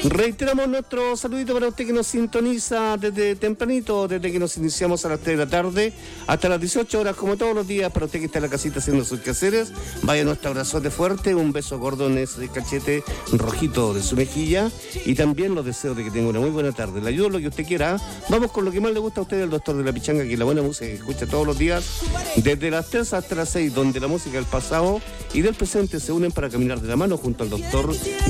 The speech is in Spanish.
Reiteramos nuestro saludito para usted que nos sintoniza desde tempranito, desde que nos iniciamos a las 3 de la tarde hasta las 18 horas, como todos los días. Para usted que está en la casita haciendo sus quehaceres, vaya nuestro abrazote fuerte, un beso gordo en ese cachete rojito de su mejilla, y también los deseos de que tenga una muy buena tarde. Le ayudo lo que usted quiera. Vamos con lo que más le gusta a usted, el doctor de la pichanga, que es la buena música que escucha todos los días, desde las 3 hasta las 6, donde la música del pasado y del presente se unen para caminar de la mano junto al doctor